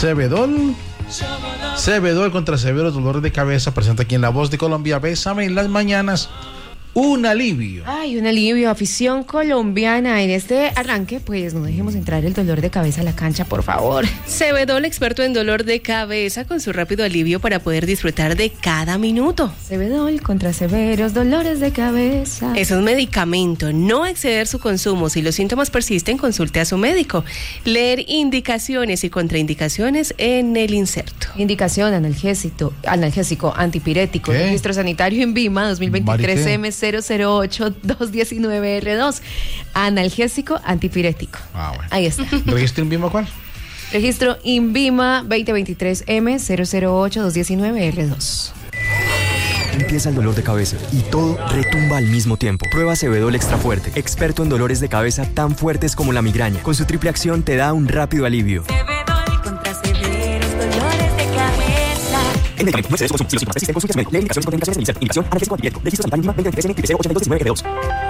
Cebedol contra severos dolores de cabeza presenta aquí en La Voz de Colombia. Bésame en las mañanas. Un alivio. Ay, un alivio, afición colombiana. En este arranque, pues no dejemos entrar el dolor de cabeza a la cancha, por favor. Cebedol, experto en dolor de cabeza, con su rápido alivio para poder disfrutar de cada minuto. Cebedol contra severos dolores de cabeza. Es un medicamento, no exceder su consumo. Si los síntomas persisten, consulte a su médico. Leer indicaciones y contraindicaciones en el inserto. Indicación: analgésico, antipirético. ¿Qué? Registro sanitario INVIMA 2023 Mariqué. M008219R2. Analgésico antipirético. Bueno. Ahí está. ¿Registro INVIMA cuál? Registro INVIMA 2023 M008219R2. Empieza el dolor de cabeza y todo retumba al mismo tiempo. Prueba Cebedol Extra Fuerte, experto en dolores de cabeza tan fuertes como la migraña. Con su triple acción te da un rápido alivio. Cebedol contra severos dolores de cabeza. El medicamento no excede su consumo. Si los síntomas persisten, consulte a su médico. Leer indicaciones y contraindicaciones en el inserto. Indicación: analgésico antipirético. Registro sanitario INVIMA 2023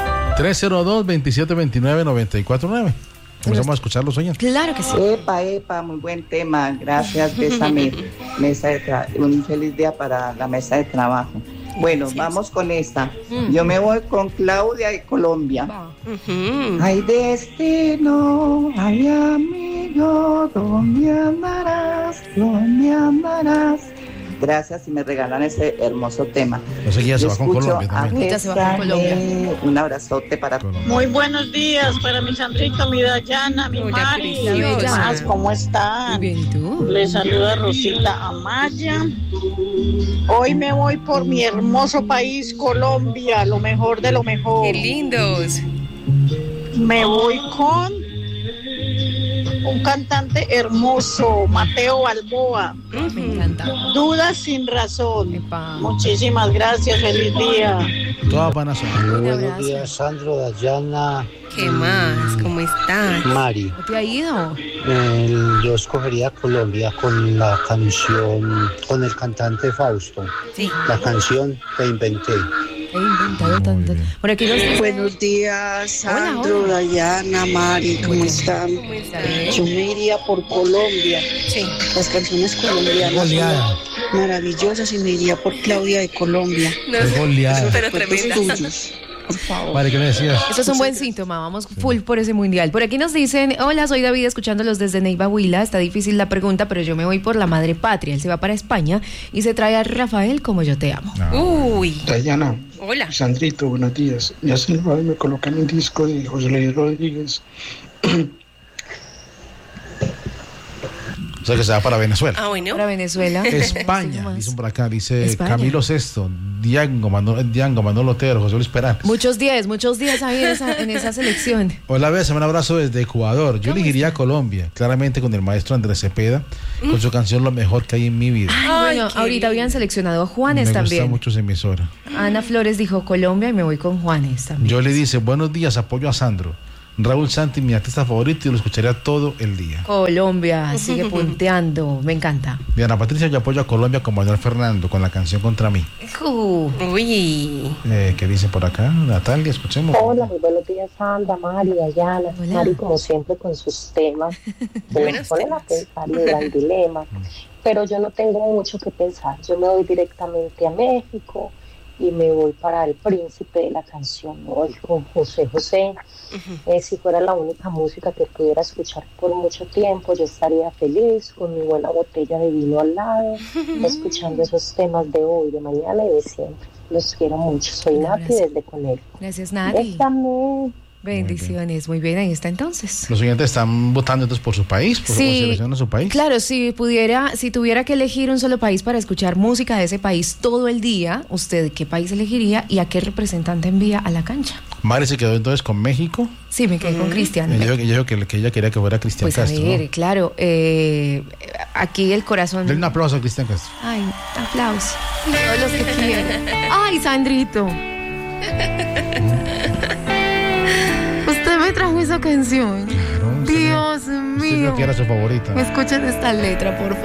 302-2729-949. Comenzamos a escuchar los sueños. Claro que sí. Epa, muy buen tema. Gracias, Bésame. Un feliz día para la mesa de trabajo. Bueno, vamos con esta. Yo me voy con Claudia de Colombia. Ay, destino, ay, amigo, ¿dónde andarás? ¿Dónde andarás? Gracias, si me regalan ese hermoso tema. No sé, ya se va con Escucho Colombia también. Ya se va con Colombia. Un abrazote para Colombia. Muy buenos días para mi Sandrito, mi Dayana, mi Hola, Mari. preciosa. ¿Qué más? ¿Cómo Muy están? bien, ¿y tú? Les saluda Rosita Amaya. Hoy me voy por mi hermoso país, Colombia, lo mejor de lo mejor. ¡Qué lindos! Me voy con un cantante hermoso, Mateo Balboa. Me encanta. Dudas sin razón. Epa. Muchísimas gracias, feliz día. Todas van a sonar. Un Buenos abrazo. días, Sandro, Dayana, ¿Qué más? ¿Cómo estás? Mari. ¿No te ha ido? Yo escogería Colombia con la canción, con el cantante Fausto. Sí. La canción Te Inventé. He inventado Muy tanto. bien. Por aquí nos dicen... Buenos días, Sandro, Hola. Dayana, Mari, ¿cómo están? ¿Cómo estás? Yo me iría por Colombia. Sí. Las canciones colombianas Goleada. son maravillosas y me iría por Claudia de Colombia. No Qué sé, goleada. pero Recuerdos tremenda. tuyos, por favor. Vale, ¿qué me decías? Eso es un buen síntoma, vamos full por ese mundial. Por aquí nos dicen: hola, soy David, escuchándolos desde Neiva, Huila. Está difícil la pregunta, pero yo me voy por la madre patria. Él se va para España y se trae a Rafael, Como yo te amo. Uy. Dayana, Hola. Sandrito, buenos días. Ya se me colocan un disco de José Luis Rodríguez. O sea que se va para Venezuela. Ah, bueno. Para Venezuela. España, Más. dicen por acá, dice España. Camilo VI, Diango, Manolo Otero, José Luis Perán. Muchos días ahí en esa selección. Hola, Besa, un abrazo desde Ecuador. Yo elegiría a Colombia, claramente con el maestro Andrés Cepeda, con su canción Lo Mejor que hay en mi vida. Ay, bueno, qué ahorita habían seleccionado a Juanes Me también. gusta mucho esa emisora. Ana Flores dijo Colombia y me voy con Juanes también. Yo le dice, buenos días, apoyo a Sandro. Raúl Santi, mi artista favorito, y lo escucharía todo el día. Colombia sigue punteando, me encanta. Diana Patricia, yo apoyo a Colombia con Manuel Fernando, con la canción Contra mí. Uy. ¿Qué dice por acá? Natalia, escuchemos. Hola, muy buenos días, Sandra, Mari, Dayana. Hola. Mari, como siempre, con sus temas, que Buenos nos ponen temas. a pensar y dan dilema. Pero yo no tengo mucho que pensar. Yo me voy directamente a México y me voy para el príncipe de la canción. Me voy con José José. Si fuera la única música que pudiera escuchar por mucho tiempo, yo estaría feliz con mi buena botella de vino al lado, escuchando esos temas de hoy, de mañana y de siempre. Los quiero mucho. Soy Un Nati abrazo. desde Conel. Gracias, Nati. Bésame. Bendiciones. Muy bien, ahí está entonces. Los oyentes están votando entonces por su país, por su selección de su país. Claro, si tuviera que elegir un solo país para escuchar música de ese país todo el día, ¿usted qué país elegiría y a qué representante envía a la cancha? Mari se quedó entonces con México. Sí, me quedé con Cristian. Ella dijo que ella quería que fuera Cristian Pues a Castro. ver, ¿no? claro, aquí el corazón... Denle un aplauso a Cristian Castro. Ay, aplausos. Todos los que quieran. Ay, Sandrito. Usted me trajo esa canción. Claro, Dios usted mío. dijo que era su favorita. Escuchen esta letra, por favor.